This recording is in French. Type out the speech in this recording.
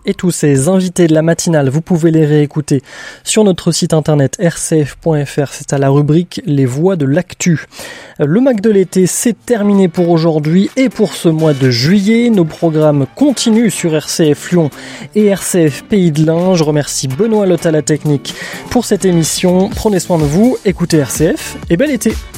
et tous ces invités de la matinale, vous pouvez les réécouter sur notre site internet rcf.fr. C'est à la rubrique Les Voix de l'Actu. Le Mac de l'été, c'est terminé pour aujourd'hui et pour ce mois de juillet. Nos programmes continuent sur RCF Lyon et RCF Pays de l'Ain. Je remercie Benoît Lotte à la technique pour cette émission. Prenez soin de vous, écoutez RCF et bel été.